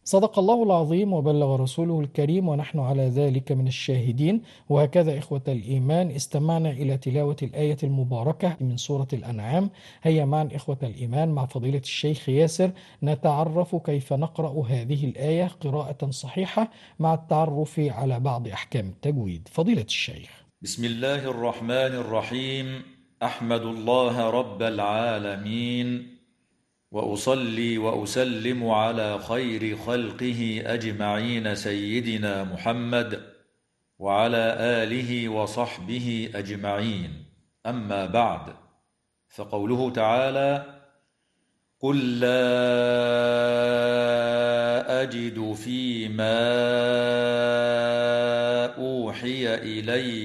صدق الله العظيم وبلغ رسوله الكريم ونحن على ذلك من الشاهدين. وهكذا إخوة الإيمان استمعنا إلى تلاوة الآية المباركة من سورة الأنعام. هيا معا إخوة الإيمان مع فضيلة الشيخ ياسر نتعرف كيف نقرأ هذه الآية قراءة صحيحة مع التعرف على بعض أحكام التجويد. فضيلة الشيخ. بسم الله الرحمن الرحيم. أحمد الله رب العالمين، وأصلي وأسلم على خير خلقه أجمعين سيدنا محمد وعلى آله وصحبه أجمعين. أما بعد، فقوله تعالى: قل لا أجد فيما أوحي إلي